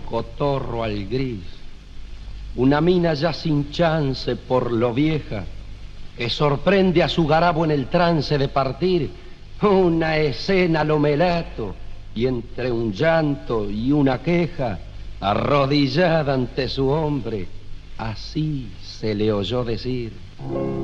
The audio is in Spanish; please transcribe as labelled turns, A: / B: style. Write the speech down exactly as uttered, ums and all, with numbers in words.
A: cotorro al gris. Una mina ya sin chance por lo vieja, que sorprende a su garabo en el trance de partir. Una escena lo melato, y entre un llanto y una queja, arrodillada ante su hombre, así se le oyó decir: